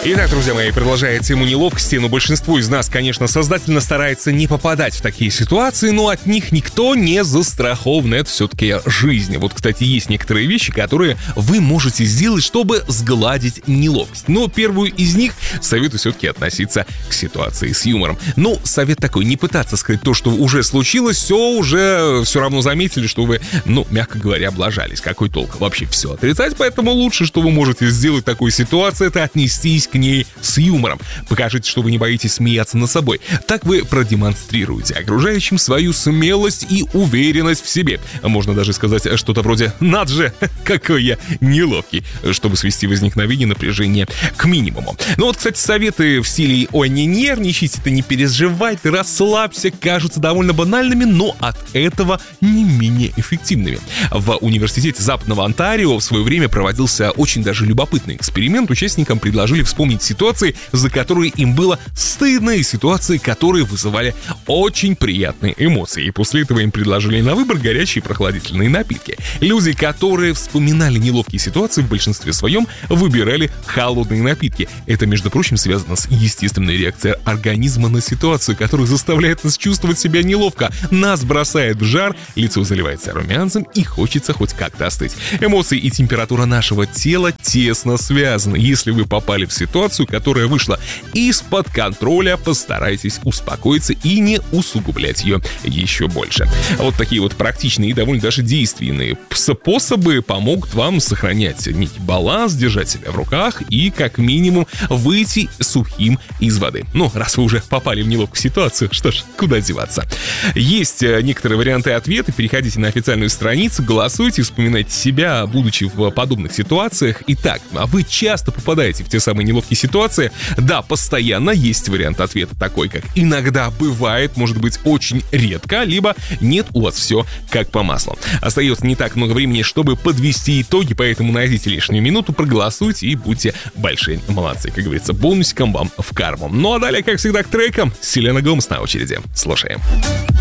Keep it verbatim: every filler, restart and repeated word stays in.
Итак, друзья мои, продолжая тему неловкости, но большинство из нас, конечно, сознательно старается не попадать в такие ситуации, но от них никто не застрахован, это все-таки жизнь. Вот, кстати, есть некоторые вещи, которые вы можете сделать, чтобы сгладить неловкость. Но первую из них советую все-таки относиться к ситуации с юмором. Ну, совет такой, не пытаться скрыть то, что уже случилось, все уже все равно заметили, что вы, ну, мягко говоря, облажались. Какой толк вообще все отрицать, поэтому лучше, что вы можете сделать в такой ситуации, это отнестись к ней с юмором. Покажите, что вы не боитесь смеяться над собой. Так вы продемонстрируете окружающим свою смелость и уверенность в себе. Можно даже сказать что-то вроде «Над же, какой я неловкий», чтобы свести возникновение напряжения к минимуму. Ну вот, кстати, советы в стиле «Ой, не нервничайте, ты не переживай, ты расслабься» кажутся довольно банальными, но от этого не менее эффективными. В университете Западного Онтарио в свое время проводился очень даже любопытный эксперимент. Участникам предложили вспомнить ситуации, за которые им было стыдно, и ситуации, которые вызывали очень приятные эмоции. И после этого им предложили на выбор горячие и прохладительные напитки. Люди, которые вспоминали неловкие ситуации, в большинстве своем выбирали холодные напитки. Это, между прочим, связано с естественной реакцией организма на ситуацию, которая заставляет нас чувствовать себя неловко. Нас бросает в жар, лицо заливается румянцем и хочется хоть как-то остыть. Эмоции и температура нашего тела тесно связаны. Если вы попали в ситуацию, ситуацию, которая вышла из-под контроля, постарайтесь успокоиться и не усугублять ее еще больше. Вот такие вот практичные и довольно даже действенные способы помогут вам сохранять некий баланс, держать себя в руках и, как минимум, выйти сухим из воды. Ну, раз вы уже попали в неловкую ситуацию, что ж, куда деваться. Есть некоторые варианты ответа, переходите на официальную страницу, голосуйте, вспоминайте себя, будучи в подобных ситуациях. Итак, а вы часто попадаете в те самые неловкие ситуации? Да, постоянно есть вариант ответа такой, как иногда бывает, может быть очень редко, либо нет, у вас все как по маслу. Остается не так много времени, чтобы подвести итоги, поэтому найдите лишнюю минуту, проголосуйте и будьте большие молодцы. Как говорится, бонусиком вам в карму. Ну а далее, как всегда, к трекам. Селена Гомес на очереди. Слушаем.